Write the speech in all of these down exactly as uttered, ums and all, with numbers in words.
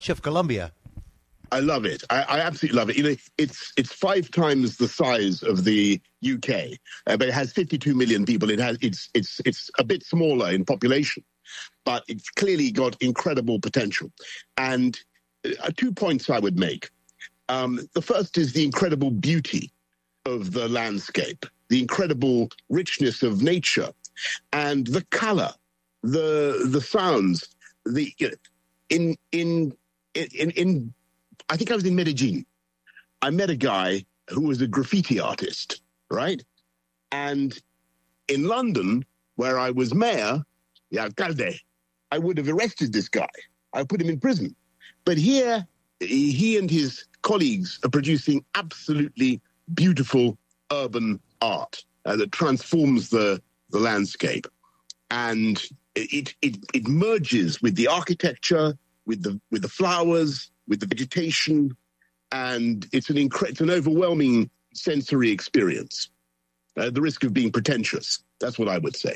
of Colombia? I love it. I, I absolutely love it. You know, it's it's five times the size of the U K, uh, but it has fifty-two million people. It has it's it's it's a bit smaller in population, but it's clearly got incredible potential. And uh, two points I would make. Um, the first is the incredible beauty of the landscape, the incredible richness of nature, and the color, the the sounds. The you know, in in in in. I think I was in Medellin. I met a guy who was a graffiti artist, right? And in London, where I was mayor, the alcalde, I would have arrested this guy. I put him in prison. But here, he and his colleagues are producing absolutely beautiful urban art uh, that transforms the, the landscape. And it, it, it merges with the architecture, with the with the flowers, with the vegetation, and it's an incre- it's an overwhelming sensory experience. Uh, the risk of being pretentious, that's what I would say.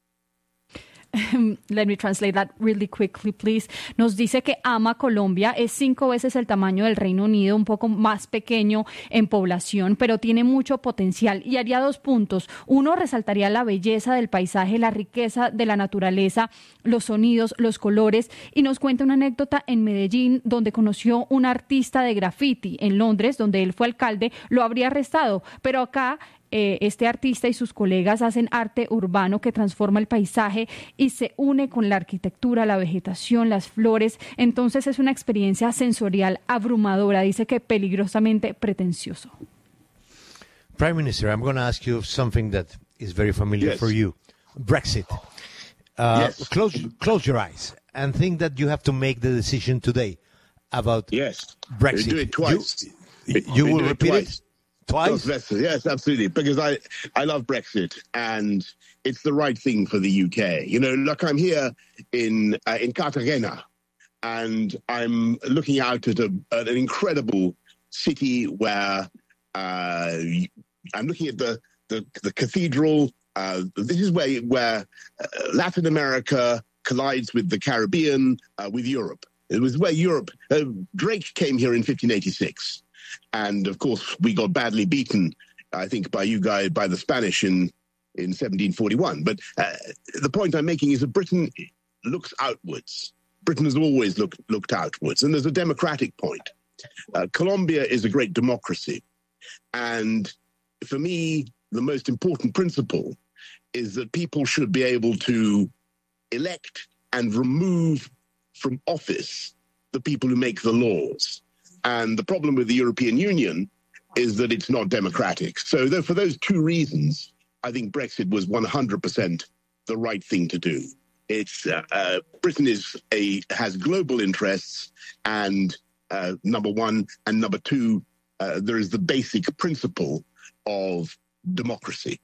Let me translate that really quickly, please. Nos dice que ama Colombia, es cinco veces el tamaño del Reino Unido, un poco más pequeño en población, pero tiene mucho potencial y haría dos puntos. Uno, resaltaría la belleza del paisaje, la riqueza de la naturaleza, los sonidos, los colores, y nos cuenta una anécdota en Medellín, donde conoció un artista de graffiti. En Londres, donde él fue alcalde, lo habría arrestado, pero acá Eh, este artista y sus colegas hacen arte urbano que transforma el paisaje y se une con la arquitectura, la vegetación, las flores. Entonces es una experiencia sensorial abrumadora, dice que peligrosamente pretencioso. Prime Minister, I'm going to ask you something that is very familiar yes. for you. Brexit. Uh, yes. Close, close your eyes and think that you have to make the decision today about yes. Brexit. Do it twice. You, you will repeat it? Twice. Twice? Yes, absolutely. Because I, I love Brexit, and it's the right thing for the U K. You know, look, I'm here in uh, in Cartagena, and I'm looking out at, a, at an incredible city where uh, I'm looking at the the, the cathedral. Uh, this is where where uh, Latin America collides with the Caribbean, uh, with Europe. It was where Europe. Uh, Drake came here in fifteen eighty-six. And of course, we got badly beaten, I think, by you guys, by the Spanish in, in seventeen forty-one. But uh, the point I'm making is that Britain looks outwards. Britain has always looked looked outwards. And there's a democratic point. Uh, Colombia is a great democracy. And for me, the most important principle is that people should be able to elect and remove from office the people who make the laws. And the problem with the European Union is that it's not democratic. So though, for those two reasons, I think Brexit was one hundred percent the right thing to do. It's uh, uh, Britain is a has global interests, and uh, number one, and number two, uh, there is the basic principle of democracy.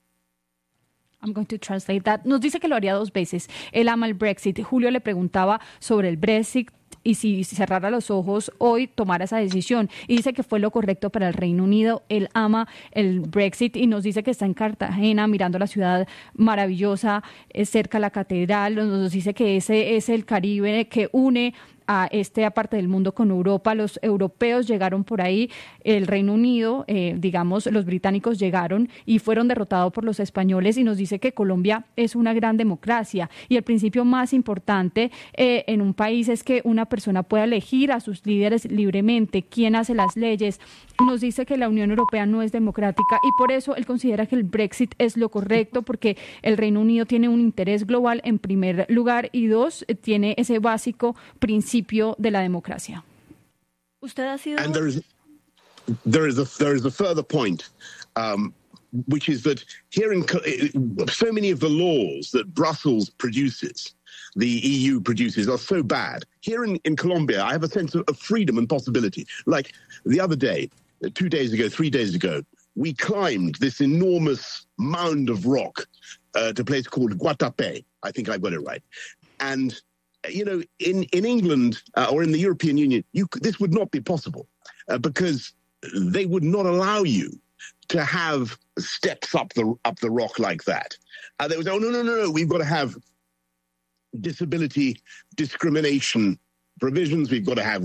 I'm going to translate that. Nos dice que lo haría dos veces. Él ama el Brexit. Julio le preguntaba sobre el Brexit y si cerrara los ojos hoy tomara esa decisión. Y dice que fue lo correcto para el Reino Unido. Él ama el Brexit y nos dice que está en Cartagena mirando la ciudad maravillosa, eh, cerca a la catedral. Nos dice que ese es el Caribe que une a esta parte del mundo con Europa. Los europeos llegaron por ahí, el Reino Unido, eh, digamos, los británicos llegaron y fueron derrotados por los españoles, y nos dice que Colombia es una gran democracia y el principio más importante eh, en un país es que una persona pueda elegir a sus líderes libremente, quién hace las leyes. Nos dice que la Unión Europea no es democrática y por eso él considera que el Brexit es lo correcto, porque el Reino Unido tiene un interés global en primer lugar y dos, tiene ese básico principio de la democracia. Usted ha sido. And there is, there is a there is a further point, um, which is that here in so many of the laws that Brussels produces, the E U produces, are so bad. Here in, in Colombia, I have a sense of, of freedom and possibility. Like the other day, two days ago, three days ago, we climbed this enormous mound of rock uh, to a place called Guatapé. I think I got it right, and. You know, in, in England uh, or in the European Union, you, this would not be possible uh, because they would not allow you to have steps up the up the rock like that. Uh, they would say, oh, no, no, no, no, we've got to have disability discrimination provisions. We've got to have